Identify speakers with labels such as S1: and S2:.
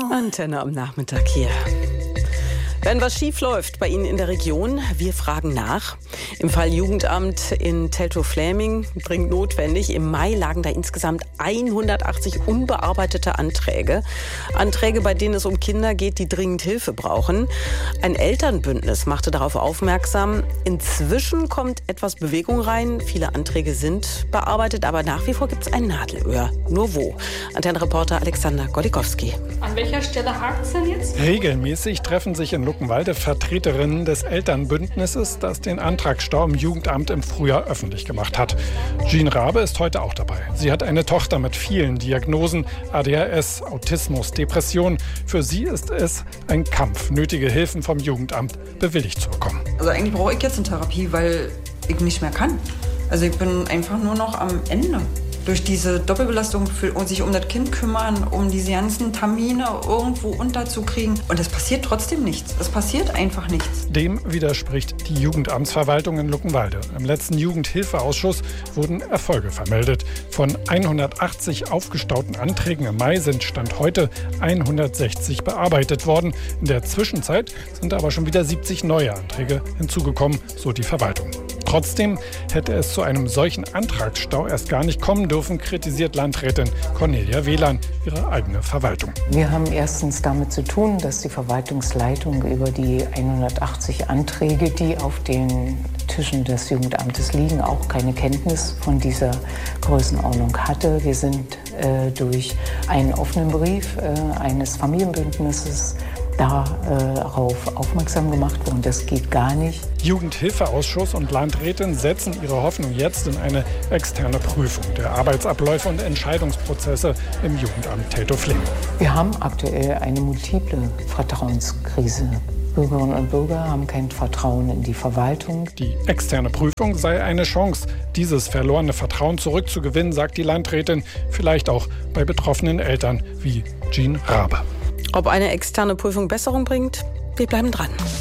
S1: Antenne am Nachmittag hier. Wenn was schief läuft bei Ihnen in der Region, wir fragen nach. Im Fall Jugendamt in Teltow-Fläming dringend notwendig. Im Mai lagen da insgesamt 180 unbearbeitete Anträge. Anträge, bei denen es um Kinder geht, die dringend Hilfe brauchen. Ein Elternbündnis machte darauf aufmerksam. Inzwischen kommt etwas Bewegung rein. Viele Anträge sind bearbeitet, aber nach wie vor gibt es ein Nadelöhr. Nur wo? Antennenreporter Alexander Golikowski.
S2: An welcher Stelle hakt es denn jetzt?
S3: Regelmäßig treffen sich in Luckenwalde Vertreterinnen des Elternbündnisses, das den Antragsstau im Jugendamt im Frühjahr öffentlich gemacht hat. Jean Rabe ist heute auch dabei. Sie hat eine Tochter mit vielen Diagnosen, ADHS, Autismus, Depression. Für sie ist es ein Kampf, nötige Hilfen vom Jugendamt bewilligt zu bekommen.
S4: Also eigentlich brauche ich jetzt eine Therapie, weil ich nicht mehr kann. Also ich bin einfach nur noch am Ende. Durch diese Doppelbelastung sich um das Kind kümmern, um diese ganzen Termine irgendwo unterzukriegen. Und es passiert trotzdem nichts. Es passiert einfach nichts.
S3: Dem widerspricht die Jugendamtsverwaltung in Luckenwalde. Im letzten Jugendhilfeausschuss wurden Erfolge vermeldet. Von 180 aufgestauten Anträgen im Mai sind Stand heute 160 bearbeitet worden. In der Zwischenzeit sind aber schon wieder 70 neue Anträge hinzugekommen, so die Verwaltung. Trotzdem hätte es zu einem solchen Antragsstau erst gar nicht kommen dürfen, kritisiert Landrätin Cornelia Wehlan ihre eigene Verwaltung.
S5: Wir haben erstens damit zu tun, dass die Verwaltungsleitung über die 180 Anträge, die auf den Tischen des Jugendamtes liegen, auch keine Kenntnis von dieser Größenordnung hatte. Wir sind durch einen offenen Brief eines Familienbündnisses darauf aufmerksam gemacht worden. Das geht gar nicht.
S3: Jugendhilfeausschuss und Landrätin setzen ihre Hoffnung jetzt in eine externe Prüfung der Arbeitsabläufe und Entscheidungsprozesse im Jugendamt Teltow-Fläming.
S5: Wir haben aktuell eine multiple Vertrauenskrise. Bürgerinnen und Bürger haben kein Vertrauen in die Verwaltung.
S3: Die externe Prüfung sei eine Chance, dieses verlorene Vertrauen zurückzugewinnen, sagt die Landrätin, vielleicht auch bei betroffenen Eltern wie Jean Rabe.
S1: Ob eine externe Prüfung Besserung bringt? Wir bleiben dran.